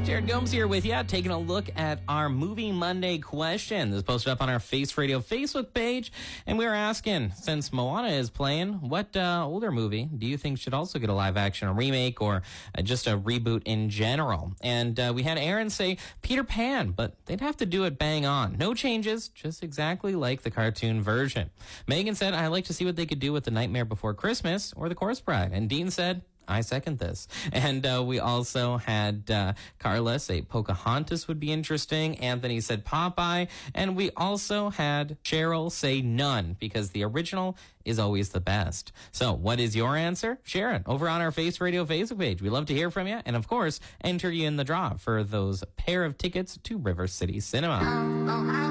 Jared Gomes here with you, taking a look at our Movie Monday question. This is posted up on our Face Radio Facebook page. And we were asking, since Moana is playing, what older movie do you think should also get a live action, a remake, or just a reboot in general? And we had Aaron say Peter Pan, but they'd have to do it bang on. No changes, just exactly like the cartoon version. Megan said, I'd like to see what they could do with The Nightmare Before Christmas or The Corpse Bride. And Dean said, I second this. And we also had Carla say Pocahontas would be interesting. Anthony said Popeye. And we also had Cheryl say none, because the original is always the best. So what is your answer? Share it over on our Face Radio Facebook page. We love to hear from you. And of course, enter you in the draw for those pair of tickets to River City Cinema.